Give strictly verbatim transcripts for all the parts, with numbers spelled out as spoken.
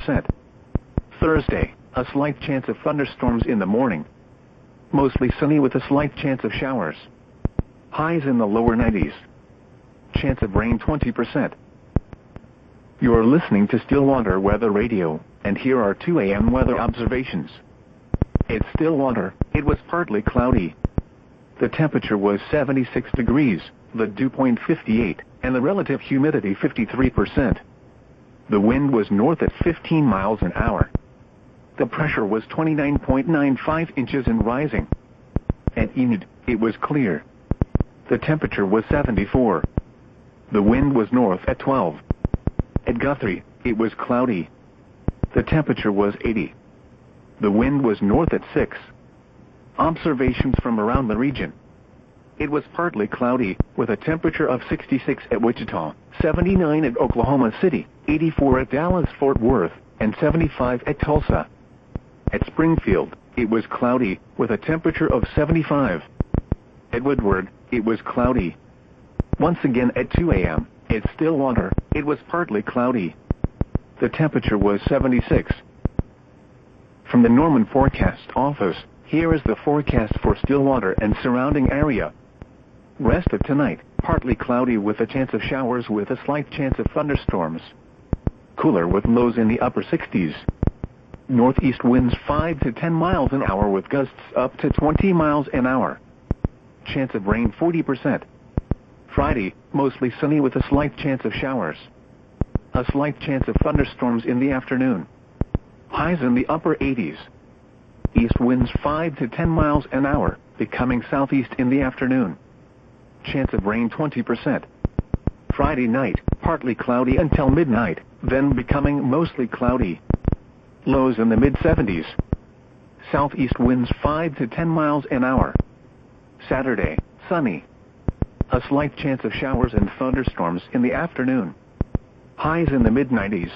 percent. Thursday, a slight chance of thunderstorms in the morning. Mostly sunny with a slight chance of showers. Highs in the lower nineties. Chance of rain twenty percent. You're listening to Stillwater Weather Radio, and here are two A M weather observations. At Stillwater, it was partly cloudy. The temperature was seventy-six degrees, the dew point fifty-eight, and the relative humidity fifty-three percent. The wind was north at fifteen miles an hour. The pressure was twenty-nine point nine five inches and rising. At Enid, it was clear. The temperature was seventy-four. The wind was north at twelve. At Guthrie, it was cloudy. The temperature was eighty. The wind was north at six. Observations from around the region. It was partly cloudy, with a temperature of sixty-six at Wichita, seventy-nine at Oklahoma City, eighty-four at Dallas-Fort Worth, and seventy-five at Tulsa. At Springfield, it was cloudy, with a temperature of seventy-five. At Woodward, it was cloudy. Once again at two A M, at Stillwater, it was partly cloudy. The temperature was seventy-six. From the Norman Forecast Office, here is the forecast for Stillwater and surrounding area. Rest of tonight, partly cloudy with a chance of showers with a slight chance of thunderstorms. Cooler with lows in the upper sixties. Northeast winds five to ten miles an hour with gusts up to twenty miles an hour. Chance of rain forty percent. Friday, mostly sunny with a slight chance of showers. A slight chance of thunderstorms in the afternoon. Highs in the upper eighties. East winds five to ten miles an hour, becoming southeast in the afternoon. Chance of rain twenty percent. Friday night, partly cloudy until midnight, then becoming mostly cloudy. Lows in the mid seventies. Southeast winds five to ten miles an hour. Saturday, sunny. A slight chance of showers and thunderstorms in the afternoon. Highs in the mid nineties.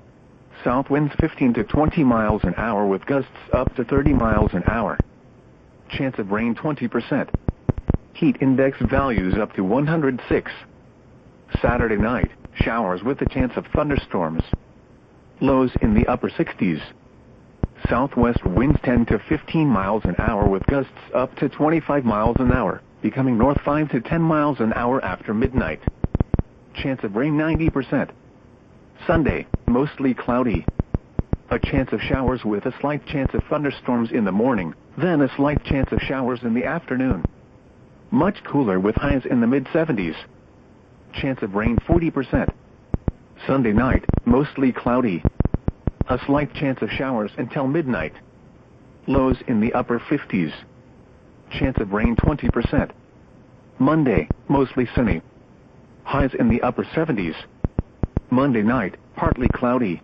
South winds fifteen to twenty miles an hour with gusts up to thirty miles an hour. Chance of rain twenty percent. Heat index values up to one hundred six. Saturday night, showers with a chance of thunderstorms. Lows in the upper sixties. Southwest winds ten to fifteen miles an hour with gusts up to twenty-five miles an hour, becoming north five to ten miles an hour after midnight. Chance of rain ninety percent. Sunday, mostly cloudy. A chance of showers with a slight chance of thunderstorms in the morning, then a slight chance of showers in the afternoon. Much cooler with highs in the mid seventies. Chance of rain forty percent. Sunday night, mostly cloudy. A slight chance of showers until midnight. Lows in the upper fifties. Chance of rain twenty percent. Monday, mostly sunny. Highs in the upper seventies. Monday night, partly cloudy.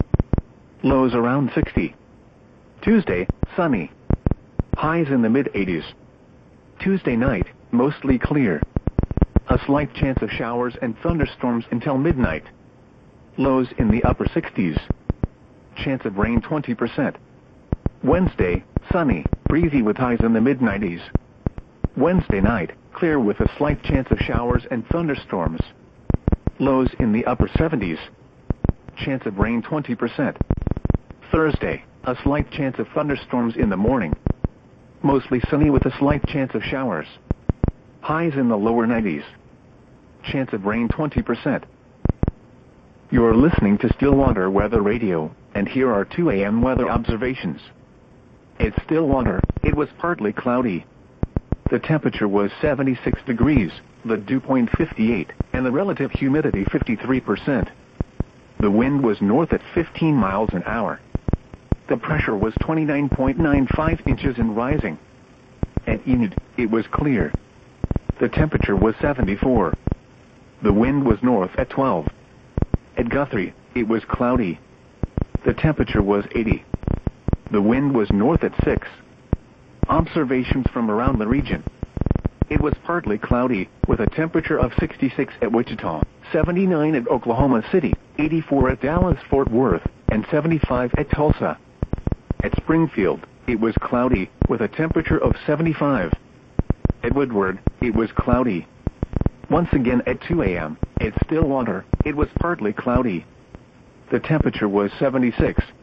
Lows around sixty. Tuesday, sunny. Highs in the mid eighties. Tuesday night, mostly clear. A slight chance of showers and thunderstorms until midnight. Lows in the upper sixties. Chance of rain twenty percent. Wednesday, sunny, breezy with highs in the mid nineties. Wednesday night, clear with a slight chance of showers and thunderstorms. Lows in the upper seventies. Chance of rain twenty percent. Thursday, a slight chance of thunderstorms in the morning. Mostly sunny with a slight chance of showers. Highs in the lower nineties. Chance of rain twenty percent. You're listening to Stillwater Weather Radio, and here are two A M weather observations. At Stillwater, it was partly cloudy. The temperature was seventy-six degrees, the dew point fifty-eight, and the relative humidity fifty-three percent. The wind was north at fifteen miles an hour. The pressure was twenty-nine point nine five inches and rising. At Enid, it was clear. The temperature was seventy-four. The wind was north at twelve. At Guthrie, it was cloudy. The temperature was eighty. The wind was north at six. Observations from around the region. It was partly cloudy, with a temperature of sixty-six at Wichita, seventy-nine at Oklahoma City, eighty-four at Dallas-Fort Worth, and seventy-five at Tulsa. At Springfield, it was cloudy, with a temperature of seventy-five. At Woodward, it was cloudy. Once again at two A M, at Stillwater, it was partly cloudy. The temperature was seventy-six.